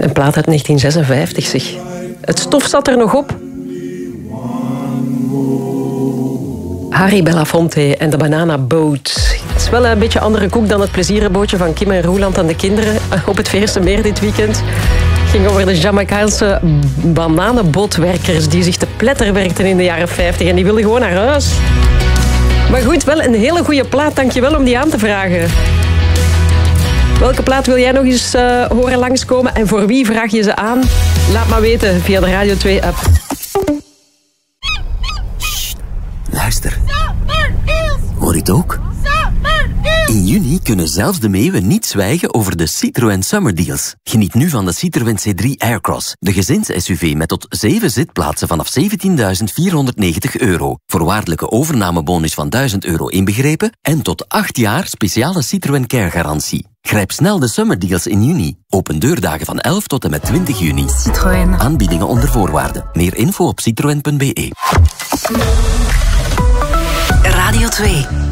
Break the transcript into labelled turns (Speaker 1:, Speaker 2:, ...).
Speaker 1: Een plaat uit 1956, zeg. Het stof zat er nog op. Harry Belafonte en de Banana Boat. Het is wel een beetje andere koek dan het plezierenbootje van Kim en Roeland aan de kinderen op het Veerse Meer dit weekend. Het ging over de Jamaicaanse bananenbootwerkers die zich te pletter werkten in de jaren 50 en die wilden gewoon naar huis. Maar goed, wel een hele goede plaat. Dankjewel om die aan te vragen. Welke plaat wil jij nog eens horen langskomen en voor wie vraag je ze aan? Laat maar weten via de Radio 2-app.
Speaker 2: Luister. Hoor je het ook? In juni kunnen zelfs de meeuwen niet zwijgen over de Citroën Summer Deals. Geniet nu van de Citroën C3 Aircross, de gezins-SUV met tot 7 zitplaatsen vanaf €17.490. Voorwaardelijke overnamebonus van €1.000 inbegrepen en tot 8 jaar speciale Citroën Care-garantie. Grijp snel de Summer Deals in juni. Open deurdagen van 11 tot en met 20 juni.
Speaker 3: Citroën.
Speaker 2: Aanbiedingen onder voorwaarden. Meer info op citroen.be.
Speaker 3: Radio 2.